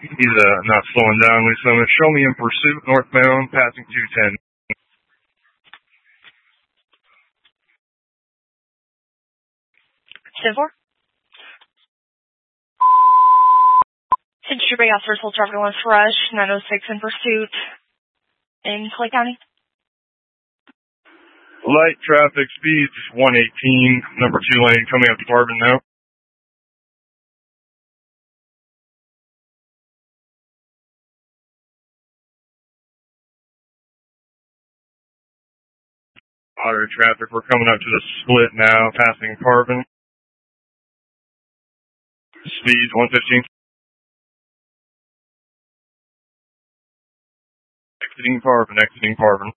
He's not slowing down. Lisa, show me in pursuit, northbound, passing 210. 10-4. Century Bay officers hold traffic on Rush, 906 in pursuit in Clay County. Light traffic, speed 118, number 2 lane, coming up to Carbon now. Auto traffic, we're coming up to the split now, passing Carbon. Speed 115. Exiting Carbon.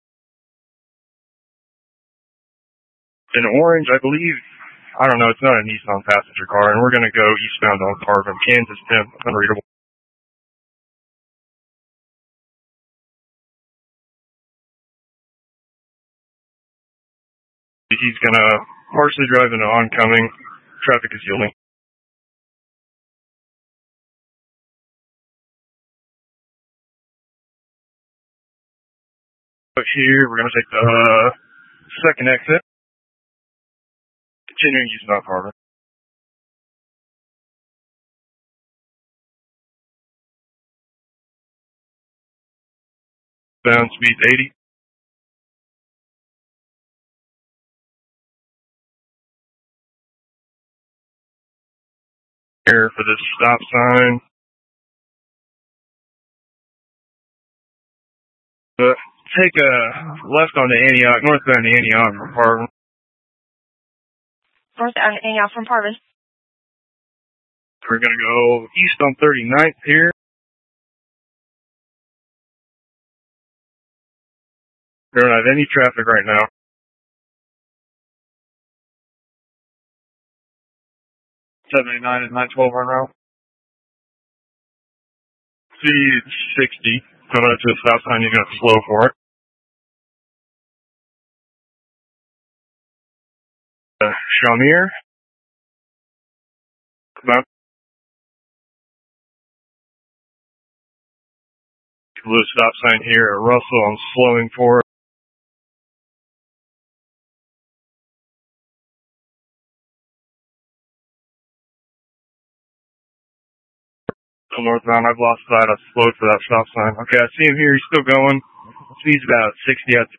In orange, I believe, I don't know, it's not a Nissan passenger car, and we're going to go eastbound on Carbon. Kansas 10, unreadable. He's going to partially drive into oncoming. Traffic is yielding. Here, we're going to take the second exit. Continuing eastbound Carbon. Bound speed 80. Here for this stop sign. Take a left onto Antioch, northbound to Antioch from Carbon. Northbound Antioch from Carbon. We're going to go east on 39th here. We don't have any traffic right now. .79 is 912 run route. Speed 60. Coming up to the stop sign, you're going to slow for it. Shamir. About blue stop sign here at Russell. I'm slowing for it. Northbound, I've lost sight. I slowed for that stop sign. Okay, I see him here. He's still going. Speed's about 60 out.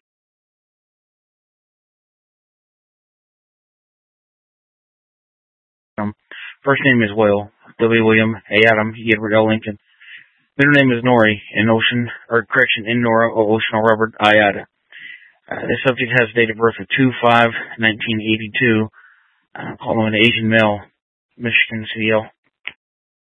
First name is Will, W. William, A. Adam, E. Edward L. Lincoln. Middle name is Nori, in Nora, O. Ocean, O. Robert, I. Ada. The subject has date of birth of 2/5/1982. Call him an Asian male, Michigan CL.